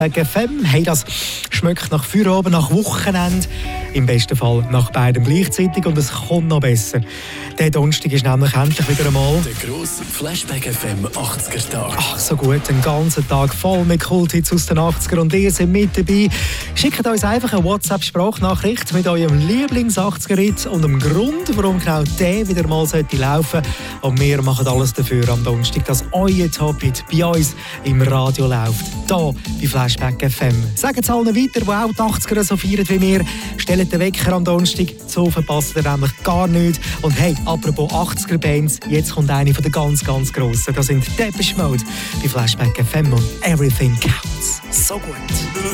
FM. Hey, das schmeckt nach Feierabend, nach Wochenende. Im besten Fall nach beidem gleichzeitig und es kommt noch besser. Der Donnerstag ist nämlich endlich wieder einmal der grosse Flashback FM 80er-Tag. Ach, so gut, den ganzen Tag voll mit Kulthits aus den 80er und ihr seid mit dabei. Schickt uns einfach eine WhatsApp-Sprachnachricht mit eurem Lieblings-80er-Hit und dem Grund, warum genau der wieder mal laufen sollte. Und wir machen alles dafür am Donnerstag, dass euer Top-Hit bei uns im Radio läuft. Hier bei Flashback FM. Sagt es allen weiter, die auch die 80er so feiern wie wir. Stellt den Wecker am Donnerstag, so verpasst ihr nämlich gar nichts. Und hey, apropos 80er-Bands, jetzt kommt eine von den ganz, ganz grossen. Das sind Depeche Mode bei Flashback FM und Everything Counts. So gut.